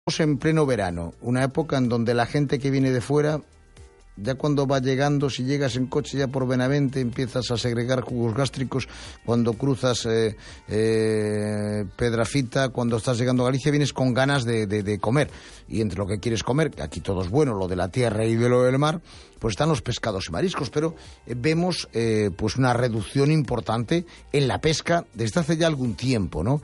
En pleno verano, una época en donde la gente que viene de fuera, ya cuando va llegando, si llegas en coche ya por Benavente, empiezas a segregar jugos gástricos. Cuando cruzas Pedrafita, cuando estás llegando a Galicia, vienes con ganas de comer. Y entre lo que quieres comer, aquí todo es bueno, lo de la tierra y de lo del mar, pues están los pescados y mariscos, pero vemos pues una reducción importante en la pesca desde hace ya algún tiempo, ¿no?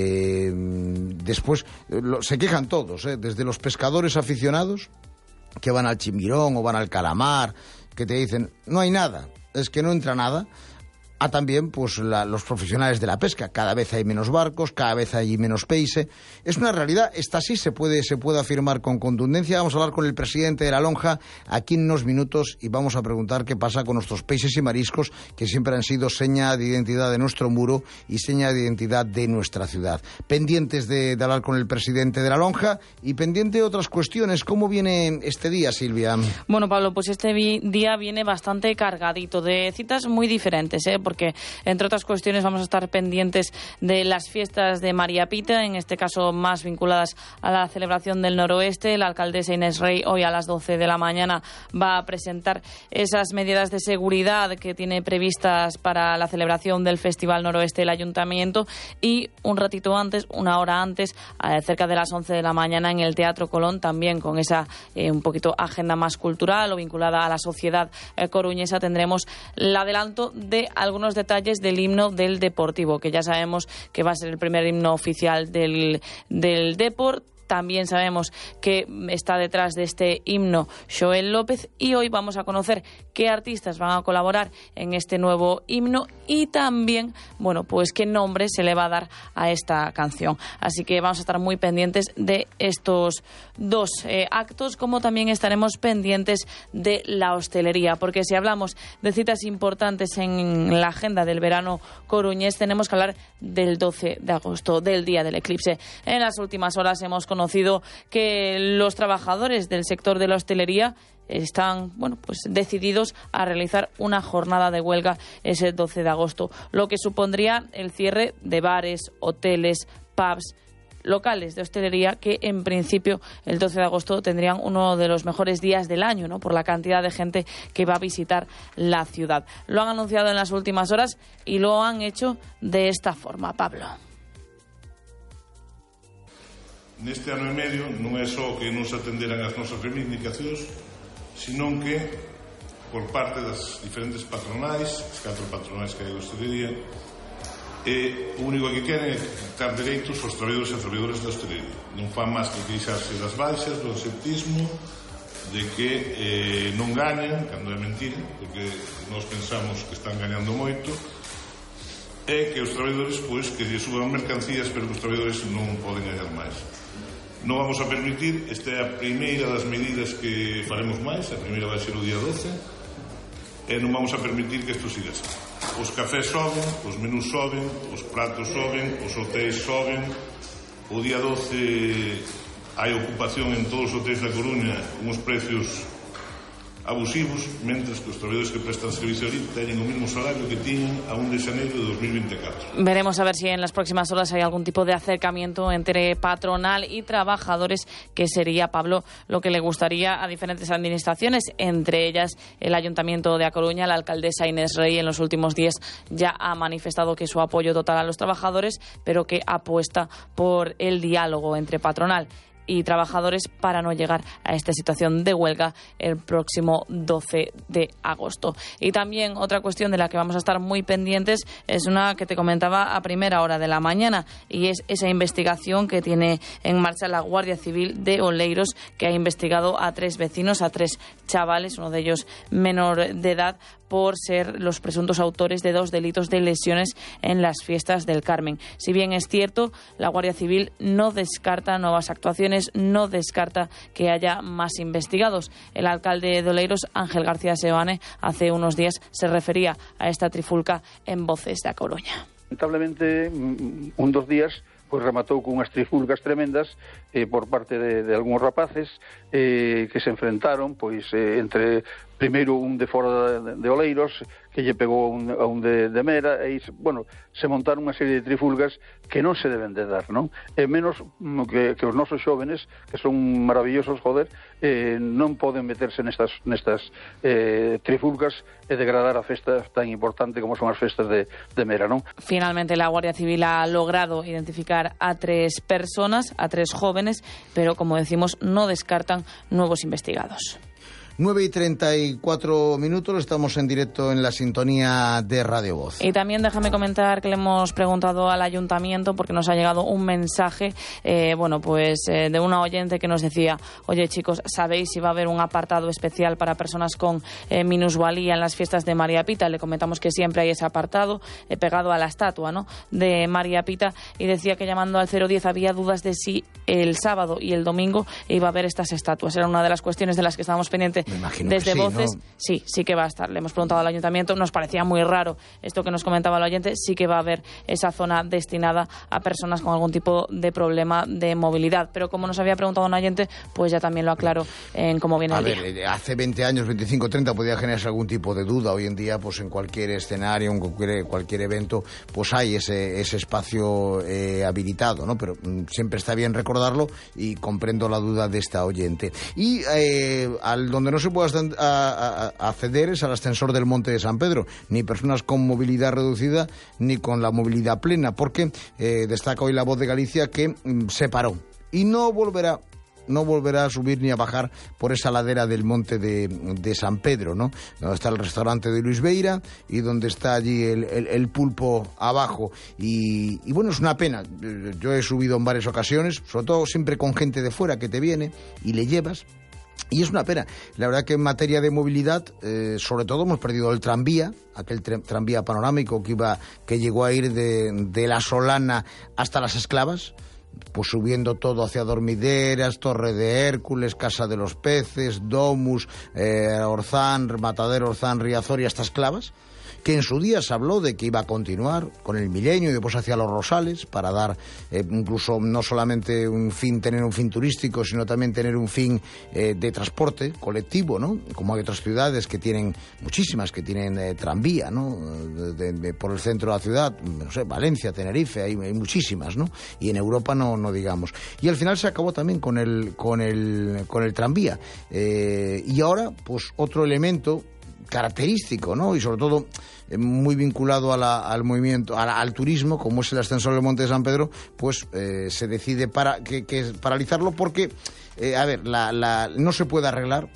Después se quejan todos, desde los pescadores aficionados que van al chimbirón o van al calamar, que te dicen, no hay nada, es que no entra nada, a también pues los profesionales de la pesca. Cada vez hay menos barcos, cada vez hay menos peixe. Es una realidad, esta sí se puede afirmar con contundencia. Vamos a hablar con el presidente de la lonja aquí en unos minutos y vamos a preguntar qué pasa con nuestros peixes y mariscos, que siempre han sido seña de identidad de nuestro muro y seña de identidad de nuestra ciudad. Pendientes de hablar con el presidente de la lonja y pendiente de otras cuestiones. ¿Cómo viene este día, Silvia? Bueno, Pablo, pues este día viene bastante cargadito de citas muy diferentes, porque, entre otras cuestiones, vamos a estar pendientes de las fiestas de María Pita, en este caso más vinculadas a la celebración del Noroeste. La alcaldesa Inés Rey hoy a las 12 de la mañana va a presentar esas medidas de seguridad que tiene previstas para la celebración del Festival Noroeste del Ayuntamiento, y un ratito antes, una hora antes, cerca de las 11 de la mañana, en el Teatro Colón, también con esa un poquito agenda más cultural o vinculada a la sociedad coruñesa, tendremos el adelanto de algunos detalles del himno del Deportivo, que ya sabemos que va a ser el primer himno oficial del Depor. También sabemos que está detrás de este himno Joel López, y hoy vamos a conocer qué artistas van a colaborar en este nuevo himno y también, bueno, pues qué nombre se le va a dar a esta canción. Así que vamos a estar muy pendientes de estos dos actos, como también estaremos pendientes de la hostelería, porque si hablamos de citas importantes en la agenda del verano coruñés, tenemos que hablar del 12 de agosto, del día del eclipse. En las últimas horas hemos conocido que los trabajadores del sector de la hostelería están pues decididos a realizar una jornada de huelga ese 12 de agosto, lo que supondría el cierre de bares, hoteles, pubs, locales de hostelería, que en principio el 12 de agosto tendrían uno de los mejores días del año, ¿no?, por la cantidad de gente que va a visitar la ciudad. Lo han anunciado en las últimas horas y lo han hecho de esta forma, Pablo. Neste ano e medio non é só que non se atenderan as nosas reivindicacións, senón que por parte das diferentes patronais, as 4 patronais que hai de hostelería, o único que queren é quitar dereitos aos traballadores e traballadoras da hostelería. Non fan máis que queixarse das baixas, do absentismo, de que non gañan, cando é mentira, porque nós pensamos que están gañando moito, e que os traballadores, pois, que lle suban mercancías, pero que os traballadores non poden gañar máis. Non vamos a permitir, esta é a primeira das medidas que faremos máis, a primeira vai ser o día 12, e non vamos a permitir que isto siga así. Os cafés soben, os menús soben, os pratos soben, os hotéis soben. O día 12 hai ocupación en todos os hotéis da Coruña, uns precios abusivos, mentres que os traballadores que prestan servicio ali teñen o mismo salario que tiñan a 1 de xaneiro de 2024. Veremos a ver si en las próximas horas hay algún tipo de acercamiento entre patronal y trabajadores, que sería, Pablo, lo que le gustaría a diferentes administraciones, entre ellas el Ayuntamiento de A Coruña. La alcaldesa Inés Rey en los últimos días ya ha manifestado que su apoyo total a los trabajadores, pero que apuesta por el diálogo entre patronal y trabajadores para no llegar a esta situación de huelga el próximo 12 de agosto. Y también otra cuestión de la que vamos a estar muy pendientes es una que te comentaba a primera hora de la mañana, y es esa investigación que tiene en marcha la Guardia Civil de Oleiros, que ha investigado a 3 vecinos, a 3 chavales, uno de ellos menor de edad, por ser los presuntos autores de 2 delitos de lesiones en las fiestas del Carmen. Si bien es cierto, la Guardia Civil no descarta nuevas actuaciones, no descarta que haya más investigados. El alcalde de Oleiros, Ángel García Seoane, hace unos días se refería a esta trifulca en Voces de A Coruña. Lamentablemente, 2 días, pois rematou con unhas trifulgas tremendas por parte de algúns rapaces que se enfrentaron pois entre primeiro un de fora de Oleiros que lle pegou a un de Mera e, bueno, se montaron unha serie de trifulgas que non se deben de dar, non? E menos que os nosos xóvenes, que son maravillosos, joder, non poden meterse nestas trifulgas e degradar a festa tan importante como son as festas de Mera, non? Finalmente la Guardia Civil ha logrado identificar a 3 personas, a 3 jóvenes, pero como decimos, no descartan nuevos investigados. 9:34 minutos, estamos en directo en la sintonía de Radio Voz. Y también déjame comentar que le hemos preguntado al ayuntamiento porque nos ha llegado un mensaje, de una oyente que nos decía: oye chicos, ¿sabéis si va a haber un apartado especial para personas con minusvalía en las fiestas de María Pita? Le comentamos que siempre hay ese apartado pegado a la estatua, ¿no?, de María Pita, y decía que llamando al 010 había dudas de si el sábado y el domingo iba a haber estas estatuas. Era una de las cuestiones de las que estábamos pendientes desde sí, Voces. ¿no? Sí que va a estar. Le hemos preguntado al ayuntamiento, nos parecía muy raro esto que nos comentaba el oyente. Sí que va a haber esa zona destinada a personas con algún tipo de problema de movilidad, pero como nos había preguntado un oyente, pues ya también lo aclaro en cómo viene el día. Hace 20 años, 25, 30 podía generarse algún tipo de duda. Hoy en día, pues en cualquier escenario, en cualquier evento, pues hay ese espacio habilitado, ¿no? Pero siempre está bien recordarlo, y comprendo la duda de esta oyente. Y al donde no se puede acceder es al ascensor del Monte de San Pedro, ni personas con movilidad reducida ni con la movilidad plena, porque destaca hoy La Voz de Galicia que se paró y no volverá a subir ni a bajar por esa ladera del Monte de San Pedro, ¿no? Donde está el restaurante de Luis Beira y donde está allí el pulpo abajo. Y bueno, es una pena. Yo he subido en varias ocasiones, sobre todo siempre con gente de fuera que te viene y le llevas. Y es una pena. La verdad que en materia de movilidad, sobre todo hemos perdido el tranvía, aquel tranvía panorámico que llegó a ir de La Solana hasta Las Esclavas, pues subiendo todo hacia Dormideras, Torre de Hércules, Casa de los Peces, Domus, Orzán, Matadero, Orzán, Riazor y hasta Esclavas, que en su día se habló de que iba a continuar con el Milenio y después hacia Los Rosales para dar incluso no solamente tener un fin turístico, sino también tener un fin de transporte colectivo, ¿no? Como hay otras ciudades que tienen, muchísimas que tienen tranvía, ¿no? Por el centro de la ciudad, no sé, Valencia, Tenerife, hay muchísimas, ¿no? Y en Europa no digamos. Y al final se acabó también con el tranvía. Y ahora, pues otro elemento característico, ¿no? Y sobre todo muy vinculado al movimiento, al turismo, como es el ascensor del Monte de San Pedro, pues se decide paralizarlo porque, no se puede arreglar,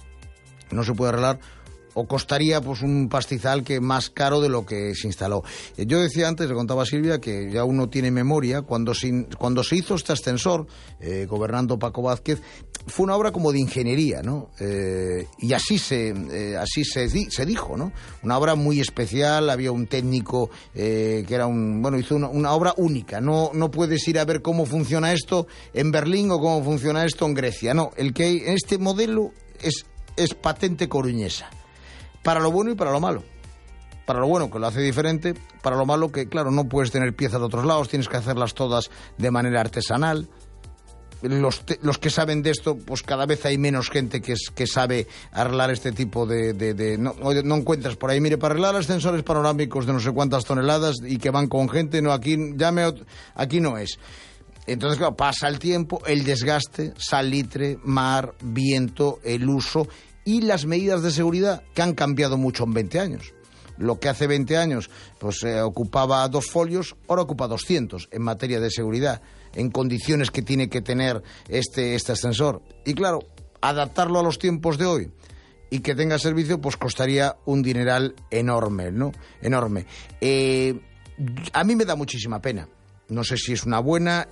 o costaría pues un pastizal que más caro de lo que se instaló. Yo decía antes, le contaba a Silvia, que ya uno tiene memoria, cuando se hizo este ascensor, gobernando Paco Vázquez, fue una obra como de ingeniería, ¿no? Y así se dijo, ¿no? Una obra muy especial, había un técnico que era hizo una obra única. No puedes ir a ver cómo funciona esto en Berlín o cómo funciona esto en Grecia. No, este modelo es patente coruñesa. Para lo bueno y para lo malo. Para lo bueno, que lo hace diferente. Para lo malo, que claro, no puedes tener piezas de otros lados, tienes que hacerlas todas de manera artesanal. Los que saben de esto, pues cada vez hay menos gente que sabe arreglar este tipo no encuentras por ahí, mire, para arreglar ascensores panorámicos de no sé cuántas toneladas y que van con gente, no, aquí no es. Entonces, claro, pasa el tiempo, el desgaste, salitre, mar, viento, el uso y las medidas de seguridad que han cambiado mucho en 20 años. Lo que hace 20 años pues ocupaba 2 folios, ahora ocupa 200 en materia de seguridad, en condiciones que tiene que tener este ascensor. Y claro, adaptarlo a los tiempos de hoy y que tenga servicio, pues costaría un dineral enorme, ¿no? Enorme. A mí me da muchísima pena. No sé si es una buena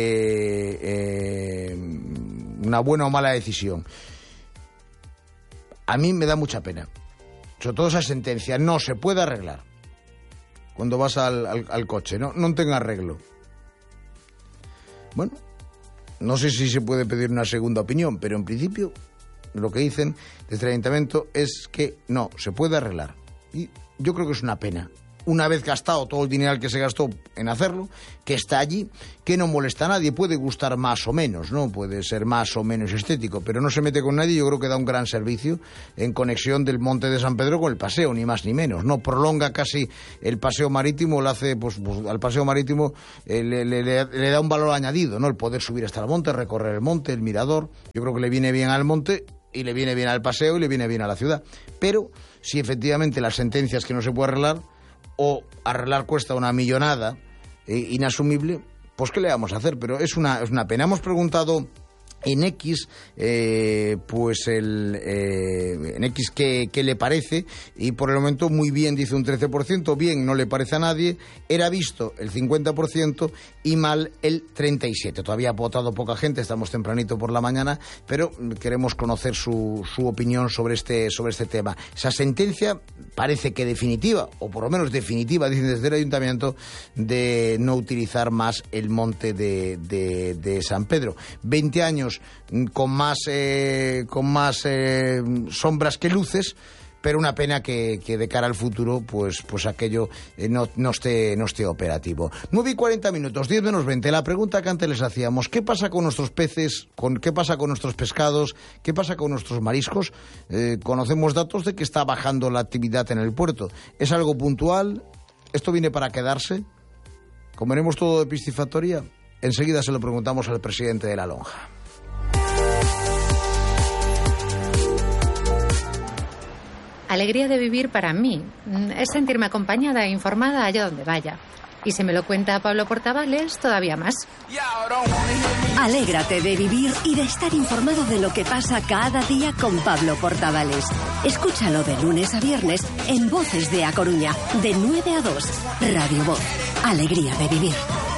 o mala decisión. A mí me da mucha pena. Sobre todo esa sentencia, no se puede arreglar. Cuando vas al coche, no tenga arreglo. Bueno, no sé si se puede pedir una segunda opinión, pero en principio lo que dicen desde el ayuntamiento es que no, se puede arreglar. Y yo creo que es una pena. una vez gastado todo el dinero que se gastó en hacerlo, que está allí, que no molesta a nadie, puede gustar más o menos, ¿no? Puede ser más o menos estético, pero no se mete con nadie. Yo creo que da un gran servicio en conexión del Monte de San Pedro con el paseo, ni más ni menos, ¿no? Prolonga casi el paseo marítimo, lo hace, pues al paseo marítimo le da un valor añadido, ¿no? El poder subir hasta el monte, recorrer el monte, el mirador. Yo creo que le viene bien al monte y le viene bien al paseo y le viene bien a la ciudad. Pero si efectivamente la sentencia es que no se puede arreglar, o arreglar cuesta una millonada inasumible, pues ¿qué le vamos a hacer? Pero es una pena. Hemos preguntado en X, en X qué le parece, y por el momento muy bien dice un 13%, bien no le parece a nadie, era visto el 50% y mal el 37%. Todavía ha votado poca gente, estamos tempranito por la mañana, pero queremos conocer su opinión sobre este tema. Esa sentencia parece que definitiva, o por lo menos definitiva, dicen desde el ayuntamiento, de no utilizar más el monte de San Pedro. 20 años con más sombras que luces, pero una pena que de cara al futuro pues aquello no esté operativo. 9:40, 10 menos 20. La pregunta que antes les hacíamos: ¿qué pasa con nuestros peces? ¿Qué pasa con nuestros pescados? ¿Qué pasa con nuestros mariscos? Conocemos datos de que está bajando la actividad en el puerto. ¿Es algo puntual? ¿Esto viene para quedarse? ¿Comeremos todo de piscifactoría? Enseguida se lo preguntamos al presidente de la lonja. Alegría de vivir para mí es sentirme acompañada e informada allá donde vaya. Y si me lo cuenta Pablo Portavales, todavía más. Alégrate de vivir y de estar informado de lo que pasa cada día con Pablo Portavales. Escúchalo de lunes a viernes en Voces de A Coruña, de 9 a 2. Radio Voz. Alegría de vivir.